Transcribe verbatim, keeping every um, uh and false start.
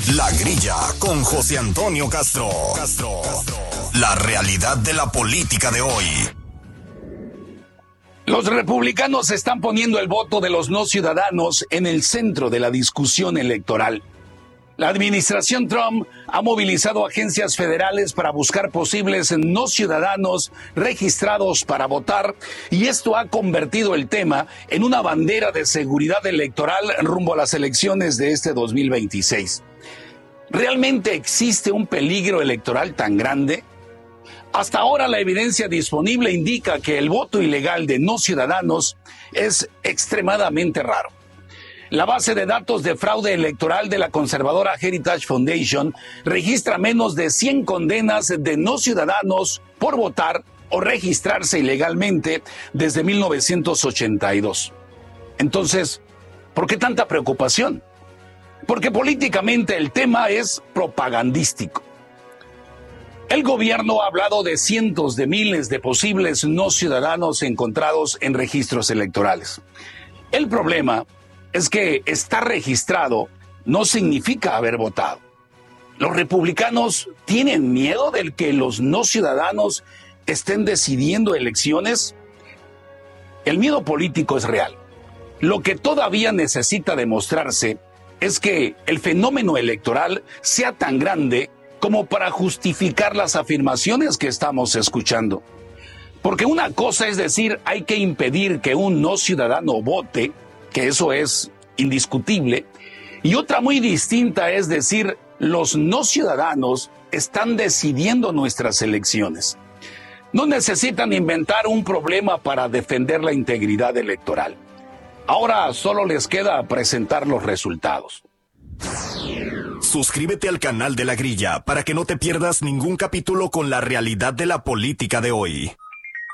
La Grilla con José Antonio Castro. Castro. La realidad de la política de hoy. Los republicanos están poniendo el voto de los no ciudadanos en el centro de la discusión electoral. La administración Trump ha movilizado agencias federales para buscar posibles no ciudadanos registrados para votar, y esto ha convertido el tema en una bandera de seguridad electoral rumbo a las elecciones de este dos mil veintiséis. ¿Realmente existe un peligro electoral tan grande? Hasta ahora la evidencia disponible indica que el voto ilegal de no ciudadanos es extremadamente raro. La base de datos de fraude electoral de la conservadora Heritage Foundation registra menos de cien condenas de no ciudadanos por votar o registrarse ilegalmente desde mil novecientos ochenta y dos. Entonces, ¿por qué tanta preocupación? Porque políticamente el tema es propagandístico. El gobierno ha hablado de cientos de miles de posibles no ciudadanos encontrados en registros electorales. El problema es que estar registrado no significa haber votado. ¿Los republicanos tienen miedo de que los no ciudadanos estén decidiendo elecciones? El miedo político es real. Lo que todavía necesita demostrarse es que el fenómeno electoral sea tan grande como para justificar las afirmaciones que estamos escuchando. Porque una cosa es decir, hay que impedir que un no ciudadano vote, que eso es indiscutible, y otra muy distinta es decir, los no ciudadanos están decidiendo nuestras elecciones. No necesitan inventar un problema para defender la integridad electoral. Ahora solo les queda presentar los resultados. Suscríbete al canal de La Grilla para que no te pierdas ningún capítulo con la realidad de la política de hoy.